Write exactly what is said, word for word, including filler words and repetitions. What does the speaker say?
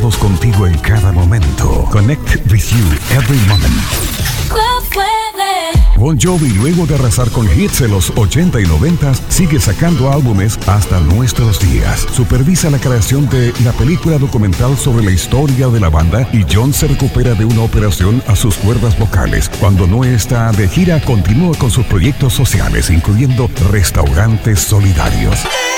conectados contigo en cada momento. Connect with you every moment. Bon Jovi, luego de arrasar con hits en los ochenta y noventa, sigue sacando álbumes hasta nuestros días. Supervisa la creación de la película documental sobre la historia de la banda y John se recupera de una operación a sus cuerdas vocales. Cuando no está de gira, continúa con sus proyectos sociales, incluyendo restaurantes solidarios.